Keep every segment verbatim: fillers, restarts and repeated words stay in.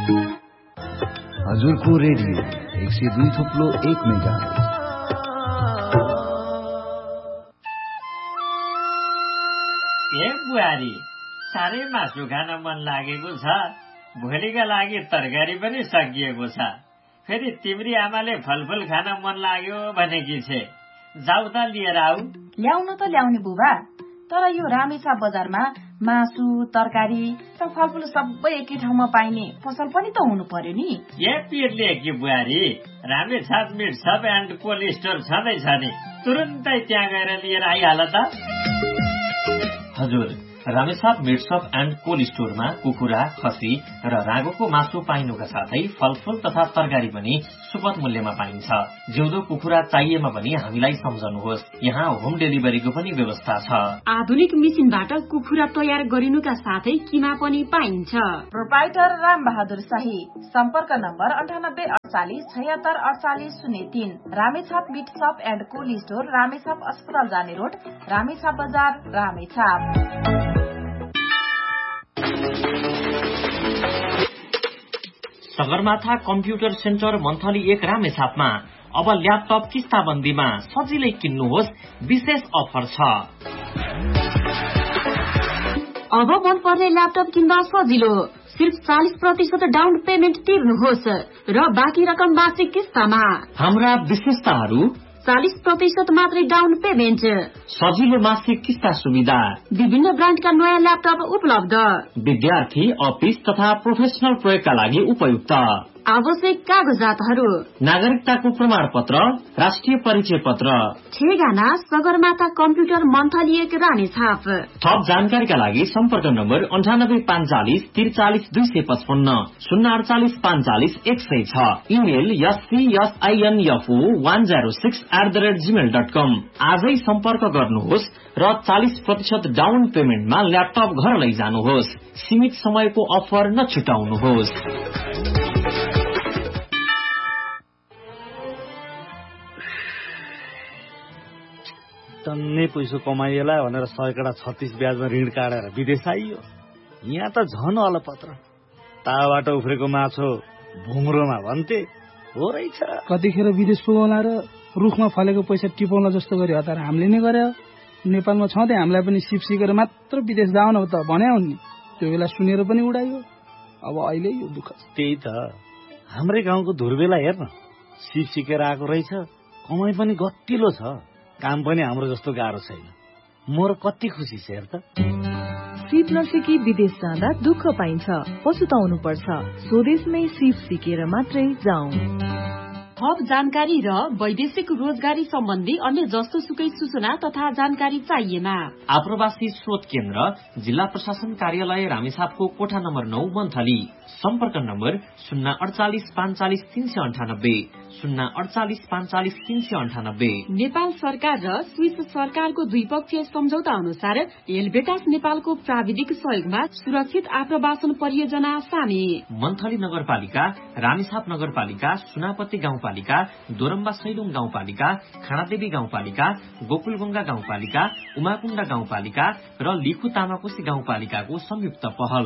हजुरको रेडियो एक सय दुई थुप्लो एक मेगाहर्ज। ए बुहारी, साह्रै मासु खान मन लागेको छ। भोलिका लागि तरकारी पनि सकिएको छ। फेरि तिम्री आमाले फलफुल खान मन लाग्यो भनेकी छे। जाऊ त लिएर आऊ। ल्याउन त ल्याउने बुबा, तर यो रामेछाप बजारमा मासु, तरकारी र फलफुल सबै एकै ठाउँमा पाइने पसल पनि त हुनु पर्यो नि। ए पिरले कि बुहारी, Ramechhap meet sub and cold store छँदैछ नि, तुरुन्तै त्यहाँ गएर लिएर आइहाल त। हजुर, रामेछाप मिट शप एन्ड कोल्ड स्टोरमा कुखुरा, खसी र रागोको मासु पाइनुका साथै फलफुल तथा तरकारी पनि सुपथ मूल्यमा पाइन्छ। जिउँदो कुखुरा चाहिएमा पनि हामीलाई सम्झनुहोस्, यहाँ होम डेलिभरीको पनि व्यवस्था छ। आधुनिक मेसिनबाट कुखुरा तयार गरिनुका साथै किमा पनि पाइन्छ। प्रोप्राइटर राम बहादुर शाही, सम्पर्क नम्बर अन्ठानब्बे अडचालिस छयत्तर अडचालिस शून्य तीन। रामेछाप मिट शप एन्ड कोल्ड स्टोर, रामेछाप अस्पताल जाने रोड, रामेछाप बजार, Ramechhap. Sagarmatha computer centre monthly एक रामेछापमा अब ल्यापटप किस्ताबन्दीमा सजिलै किन्नुहोस्, विशेष अफर छ। अब मन पर्ने ल्यापटप किन्दा सजिलो, सिर्फ चालीस प्रतिशत डाउन पेमेन्ट तिर्नुहोस् र बाँकी रकम मासिक किस्तामा। हाम्रा विशेषताहरू: चालीस प्रतिशत मात्रै डाउन पेमेन्ट, सजिलो मासिक किस्ता सुविधा, विभिन्न ब्रान्डका नयाँ ल्यापटप उपलब्ध, विद्यार्थी, अफिस तथा प्रोफेसनल प्रयोगका लागि उपयुक्त, आवश्यक कागजातहरू: नागरिकताको प्रमाण पत्र, राष्ट्रिय परिचय पत्र। ठेगाना सगरमाथा कम्प्युटर मन्थली एक रामेछाप। थप जानकारीका लागि सम्पर्क नम्बर अन्ठानब्बे पाँचचालिस त्रिचालिस दुई सय पचपन्न, शून्य अडचालिस पाँचचालिस एक सय छ। Email एससीएसआइएनएफओ one zero six at the rate Gmail dot कम। आजै सम्पर्क गर्नुहोस् र चालीस प्रतिशत डाउन पेमेन्टमा ल्यापटप घर लैजानुहोस्। सीमित समयको अफर नछुटाउनुहोस्। टन्नै पैसो कमाइएला भनेर सयकडा छत्तीस ब्याजमा ऋण काटेर विदेश आइयो। यहाँ त झन अलपत्र, ताबाट उफ्रेको माछो भुङ्रोमा भन्थे हो रहेछ। कतिखेर विदेश पुगौला र रुखमा फलेको पैसा टिपाउला जस्तो गरी हतार हामीले नै गरे। नेपालमा छँदै हामीलाई पनि सिप सिकेर मात्र विदेश जाउन त भने हुन् नि, त्यो बेला सुनेर पनि उडाइयो। अब अहिले यो दुःख। त्यही त, हाम्रै गाउँको धुर्बेला हेर्न, सिप सिकेर आएको रहेछ, कमाइ पनि गतिलो छ, काम पनि हाम्रो जस्तो गाह्रो छैन। मोर कति खुसी छ हेर त। सिप नसिकी विदेश जाँदा दुःख पाइन्छ, पछुताउनु पर्छ। स्वदेशमै सिप सिकेर मात्रै जाउँ। थप जानकारी र वैदेशिक रोजगारी सम्बन्धी अन्य जस्तो सुकै सूचना तथा जानकारी चाहिएमा आप्रवासी स्रोत केन्द्र, जिल्ला प्रशासन कार्यालय रामेछापको कोठा नम्बर नौ मन्थली। सम्पर्क नम्बर शून्य अडचालिस पाँचचालिस तीन सय अन्ठानब्बे, शून्य अडचालिस पाँचचालिस तीन सय अन्ठानब्बे। नेपाल सरकार र स्विस सरकारको द्विपक्षीय सम्झौता अनुसार हेलबेटास नेपालको प्राविधिक सहयोगमा सुरक्षित आप्रवासन परियोजना सामेल। मन्थली नगरपालिका, रामेछाप नगरपालिका, सुनापत्ती गाउँपालिका, दोरम्बा सैलुङ गाउँपालिका, खानादेवी गाउँपालिका, गोकुलगंगा गाउँपालिका, उमाकुण्डा गाउँपालिका र लिखु तामाकोशी गाउँपालिकाको संयुक्त पहल।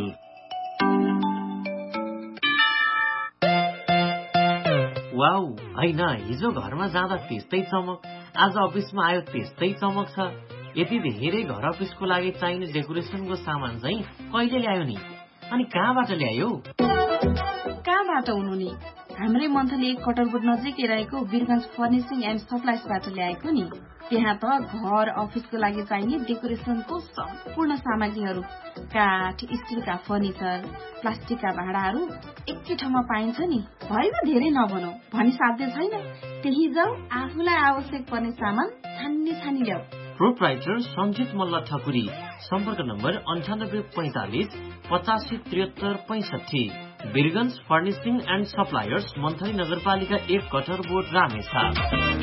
वाउ, हैन, हिजो घरमा जाँदा त्यस्तै चमक, आज अफिसमा आयो त्यस्तै चमक छ। यति धेरै घर अफिसको लागि चाहिने डेकोरेसनको सामान चाहिँ कहिले ल्यायो नि? अनि कहाँबाट ल्यायो? कहाँबाट हुनु नि, हाम्रै मन्थली एक कटरबोट नजिकै रहेको वीरगञ्ज फर्निसिङ एन्ड सप्लाइजबाट ल्याएको नि। त्यहाँ त घर अफिसको लागि चाहिने डेकोरेसनको सम्पूर्ण सामग्रीहरू, काठ, स्टिलका फर्निचर, प्लास्टिकका भाँडाहरू एकै ठाउँमा पाइन्छ नि। भएन धेरै नभनौ भनी साध्य छैन, त्यही जाऊ, आफूलाई आवश्यक पर्ने सामान छान्ने छानी ल्याऊ। प्रोप्राइटर सञ्जित मल्ल ठकुरी, सम्पर्क नम्बर अन्ठानब्बे पैंतालिस पचासी त्रिहत्तर पैंसठी। Birgunj furnishing and suppliers, monthly नगरपालिका एक कटरबोट, रामेछाप।